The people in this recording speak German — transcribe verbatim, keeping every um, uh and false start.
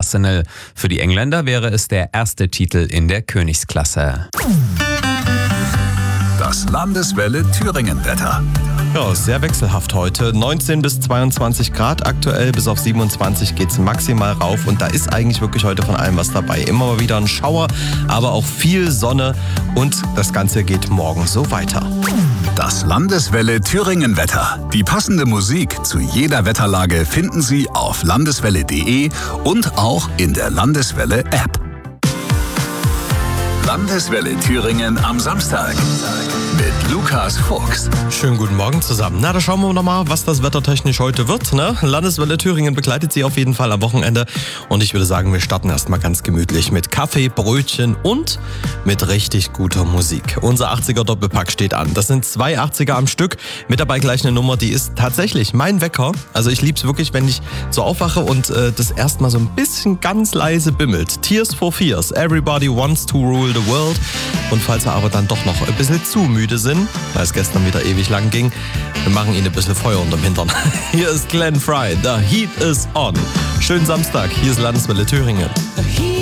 Arsenal. Für die Engländer wäre es der erste Titel in der Königsklasse. Das Landeswelle Thüringen-Wetter. Ja, sehr wechselhaft heute. neunzehn bis zweiundzwanzig Grad aktuell, bis auf siebenundzwanzig geht es maximal rauf. Und da ist eigentlich wirklich heute von allem was dabei. Immer mal wieder ein Schauer, aber auch viel Sonne. Und das Ganze geht morgen so weiter. Das Landeswelle Thüringen-Wetter. Die passende Musik zu jeder Wetterlage finden Sie auf landeswelle punkt de und auch in der Landeswelle-App. Landeswelle Thüringen am Samstag mit Lukas Fuchs. Schönen guten Morgen zusammen. Na, da schauen wir nochmal, was das wettertechnisch heute wird. Ne? Landeswelle Thüringen begleitet Sie auf jeden Fall am Wochenende. Und ich würde sagen, wir starten erstmal ganz gemütlich mit Kaffee, Brötchen und mit richtig guter Musik. Unser achtziger Doppelpack steht an. Das sind zwei achtziger am Stück. Mit dabei gleich eine Nummer, die ist tatsächlich mein Wecker. Also ich liebe es wirklich, wenn ich so aufwache und äh, das erstmal so ein bisschen ganz leise bimmelt. Tears for Fears, Everybody Wants to Rule the World. Und falls Sie aber dann doch noch ein bisschen zu müde sind, weil es gestern wieder ewig lang ging, wir machen Ihnen ein bisschen Feuer unterm Hintern. Hier ist Glenn Frey, The Heat is On. Schönen Samstag, hier ist Landeswelle Thüringen.